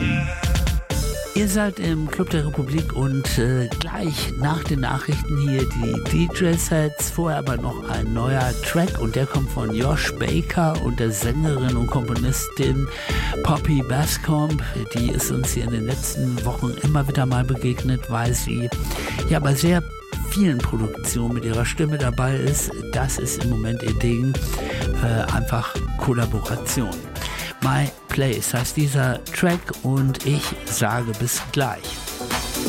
Ihr seid im Club der Republik und gleich nach den Nachrichten hier die DJ-Sets. Vorher aber noch ein neuer Track und der kommt von Josh Baker und der Sängerin und Komponistin Poppy Bascomb. Die ist uns hier in den letzten Wochen immer wieder mal begegnet, weil sie ja bei sehr vielen Produktionen mit ihrer Stimme dabei ist. Das ist im Moment ihr Ding. Einfach Kollaboration. My Place heißt dieser Track und ich sage bis gleich.